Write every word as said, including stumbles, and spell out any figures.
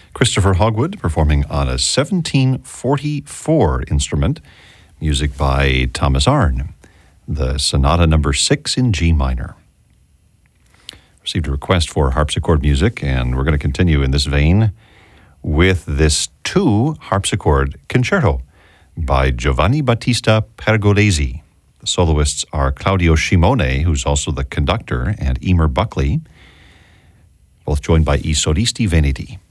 Christopher Hogwood performing on a seventeen forty-four instrument, music by Thomas Arne, the Sonata number six in G minor. Received a request for harpsichord music, and we're going to continue in this vein with this two harpsichord concerto by Giovanni Battista Pergolesi. The soloists are Claudio Scimone, who's also the conductor, and Emer Buckley, both joined by I Solisti Veneti.